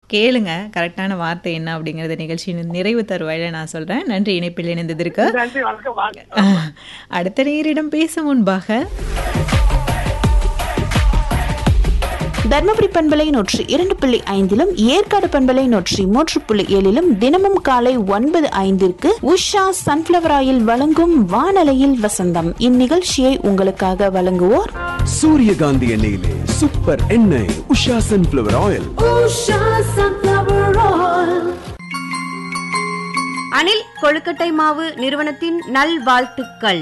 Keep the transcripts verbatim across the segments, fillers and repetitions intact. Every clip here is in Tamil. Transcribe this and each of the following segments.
கேளுங்க கரெக்டான வார்த்தை என்ன அப்படிங்கறத நிகழ்ச்சியின் நிறைவு தருவாயில நான் சொல்றேன். நன்றி இணைப்பில் இணைந்ததற்கு. நன்றி, வணக்கம், வாங்க. அடுத்த நேயரிடம் பேச முன்பாக தர்மபுரி பண்பலை நூற்றி இரண்டு புள்ளி ஐந்திலும் ஏற்காடு பண்பலை நூற்றி மூன்று புள்ளி ஏழிலும் தினமும் காலை ஒன்பது ஐந்திற்கு உஷா சன்ஃபிளவர் ஆயில் வழங்கும் வானலையில் வசந்தம். இந்நிகழ்ச்சியை உங்களுக்காக வழங்குவோர் சூரியகாந்தி எண்ணெயிலே சூப்பர் எண்ணெய் உஷா சன்ஃபிளவர் ஆயில். அனில் கொழுக்கட்டை மாவு நிறுவனத்தின் நல்வாழ்த்துக்கள்.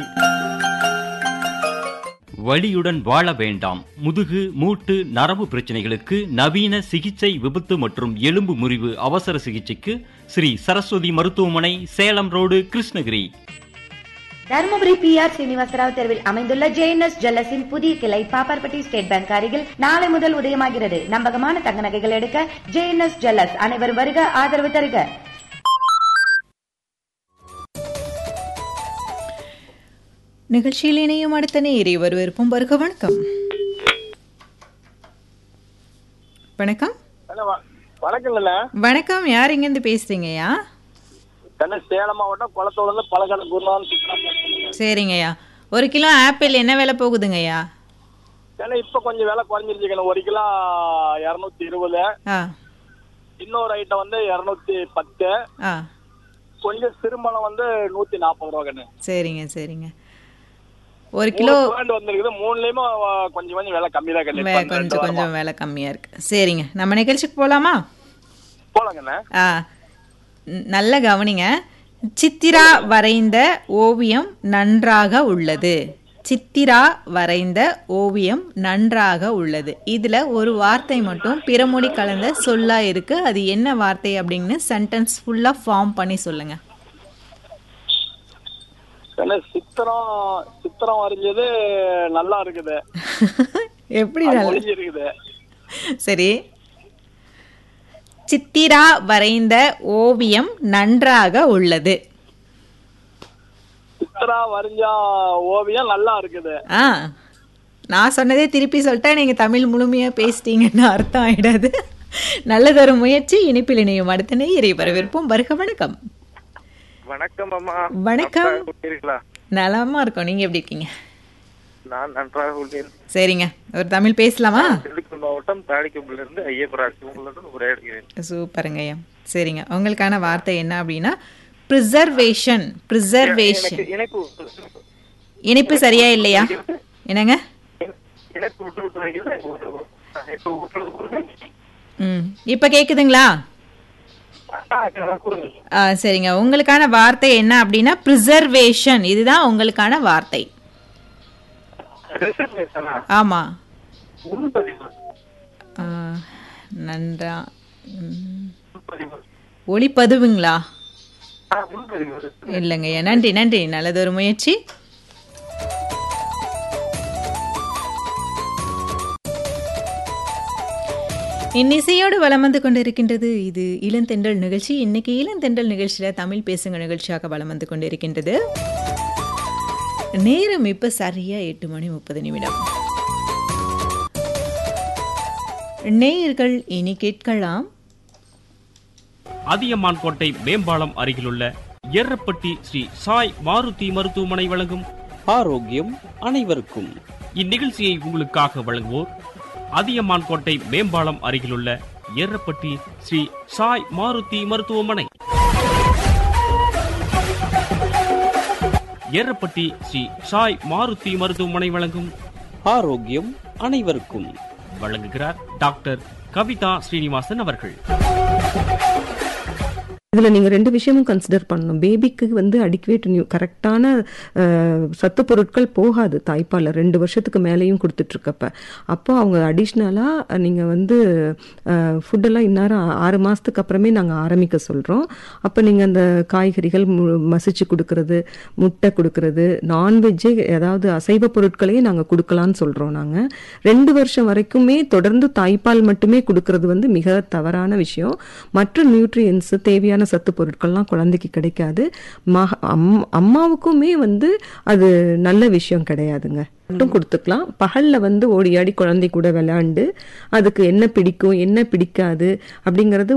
வலியுடன் வாழ வேண்டாம். முதுகு மூட்டு நரம்பு பிரச்சனைகளுக்கு நவீன சிகிச்சை, விபத்து மற்றும் எலும்பு முறிவு அவசர சிகிச்சைக்கு ஸ்ரீ சரஸ்வதி மருத்துவமனை, Salem road, Krishnagiri. Dharmapuri B R Srinivasa Rao தெருவில் அமைந்துள்ள ஜேஎன்எஸ் ஜுவல்லர்ஸின் புதிய கிளை பாப்பார்பட்டி ஸ்டேட் பேங்க் அருகில் நாளை முதல் உதயமாகிறது. நம்பகமான தங்க நகைகள் எடுக்க ஜேஎன்எஸ் ஜுவல்லர்ஸ். அனைவரும் வருக, ஆதரவு தருக. நிகழ்ச்சியில் இணையும் அடுத்த நேயரை வரவேற்போம். வருக. வணக்கம். வணக்கம். வணக்கம். வணக்கம். யார் இங்க இருந்து பேசுறீங்கய்யா? சேலம் மாவட்டம் குளத்தூர்ல பழக்கடை குருநாதன். சரிங்கய்யா. ஒரு கிலோ ஆப்பிள் என்ன விலை போகுதுங்கய்யா? இப்ப கொஞ்சம் விலை குறைஞ்சிருச்சுக்கணும். ஒரு கிலோ இருநூத்தி இருபது. இன்னொரு ஐட்டம் வந்து இருநூத்தி பத்து. கொஞ்சம் சிறுமணம் வந்து நூத்தி நாற்பது ரூபா கண்ணு. சரிங்க சரிங்க. ஒரு கிலோ வந்திருக்குது. மூணுலயுமே கொஞ்சம் கொஞ்சம் விலை கம்மி தான், கொஞ்சம் கொஞ்சம் விலை கம்மியா இருக்கு. சரிங்க, நம்ம நிகழ்ச்சிக்கு போலாமா? போலாங்கண்ணா. ஆ, நல்ல கவனிங்க. சித்திரா வரைந்த ஓவியம் நன்றாக உள்ளது. சித்திரா வரைந்த ஓவியம் நன்றாக உள்ளது. இதுல ஒரு வார்த்தை மட்டும் பிறமொழி கலந்த சொல்லா இருக்கு. அது என்ன வார்த்தை அப்படின்னு சென்டென்ஸ் ஃபுல்லா ஃபார்ம் பண்ணி சொல்லுங்க. சித்திரம் சித்திரம் வரைஞ்சது நல்லா இருக்குது. எப்படி இருக்குது? சரி, சித்திரா வரைந்த ஓவியம் நன்றாக உள்ளது. சித்திரா வரைஞ்ச ஓவியம் நல்லா இருக்குது. ஆ, நான் சொன்னதே திருப்பி சொல்லிட்டா நீங்க தமிழ் முழுமையா பேசிட்டீங்கன்னு அர்த்தம் ஆயிடாது. நல்லதொரு முயற்சி. இனிப்பில் இணையும் அடுத்த நேயரை வரவேற்போம். வருக. வணக்கம். வணக்கம் அம்மா. வணக்கம். நலமா இருக்கோம். நீங்க எப்படி இருக்கீங்க? நான் நன்றாக உள்ளேன். சரிங்க, ஒரு தமிழ் பேசலாமா? திண்டுக்கல் மாவட்டம் தாடிக்கம்புல இருந்து ஐயப்பராஜ். சூப்பருங்க ஐயா. சரிங்க, உங்களுக்கான வார்த்தை என்ன அப்படின்னா பிரிசர்வேஷன். பிரிசர்வேஷன். இனிப்பு சரியா இல்லையா? என்னங்க? ம், இப்ப கேக்குதுங்களா? சரிங்க, உங்களுக்கான வார்த்தை என்ன அப்படின்னா பிரிசர்வேஷன். இதுதான் உங்களுக்கான வார்த்தை. ஆமா, நன்றா. ஒளிப்பதிவுங்களா? இல்லைங்க. நன்றி நன்றி, நல்லதொரு முயற்சி. இன்னிசையோடு வலம் வந்து கொண்டிருக்கின்றது இது இளந்தென்றல் நிகழ்ச்சி. இன்னைக்கு இளந்தென்றல் நிகழ்ச்சியில தமிழ் பேசுங்க நிகழ்ச்சியாக வலம் வந்து கொண்டிருக்கின்றது. நேரம் இப்ப சரியா எட்டு மணி முப்பது நிமிடம். நேயர்கள் இனி கேட்கலாம். அதியமான் கோட்டை மேம்பாலம் அருகிலுள்ள எர்ரப்பட்டி ஸ்ரீ சாய் மாருதி மருத்துவமனை வழங்கும் ஆரோக்கியம் அனைவருக்கும். இந்நிகழ்ச்சியை உங்களுக்காக வழங்குவோர் அதியமான் கோட்டை மேம்பாலம் அருகிலுள்ள எர்ரப்பட்டி ஸ்ரீ சாய் மாருதி மருத்துவமனை. எர்ரப்பட்டி ஸ்ரீ சாய் மாருதி மருத்துவமனை வழங்கும் ஆரோக்கியம் அனைவருக்கும். வழங்குகிறார் டாக்டர் கவிதா ஸ்ரீனிவாசன் அவர்கள். இதில் நீங்கள் ரெண்டு விஷயமும் கன்சிடர் பண்ணணும். பேபிக்கு வந்து அடிக்குவேட் நியூ கரெக்டான சத்து பொருட்கள் போகாது தாய்ப்பால் ரெண்டு வருஷத்துக்கு மேலேயும் கொடுத்துட்ருக்கப்ப. அப்போ அவங்க அடிஷ்னலாக நீங்கள் வந்து ஃபுட்டெல்லாம் இந்நேரம் ஆறு மாதத்துக்கு அப்புறமே நாங்கள் ஆரம்பிக்க சொல்கிறோம். அப்போ நீங்கள் அந்த காய்கறிகள் மசிச்சு கொடுக்கறது, முட்டை கொடுக்கறது, நான்வெஜ்ஜே ஏதாவது அசைவ பொருட்களையும் நாங்கள் கொடுக்கலான்னு சொல்கிறோம். நாங்கள் ரெண்டு வருஷம் வரைக்குமே தொடர்ந்து தாய்ப்பால் மட்டுமே கொடுக்கறது வந்து மிக தவறான விஷயம். மற்ற நியூட்ரியன்ஸ் தேவையான சத்து பொருட்கள்லாம் குழந்தைக்கு கிடைக்காது. அம்மாவுக்குமே வந்து அது நல்ல விஷயம் கிடையாதுங்க. மட்டும் கொடுத்துக்கலாம். பகல்ல வந்து ஓடியாடி குழந்தை கூட விளையாண்டு அதுக்கு என்ன பிடிக்கும் என்ன பிடிக்காது அப்படிங்கிறது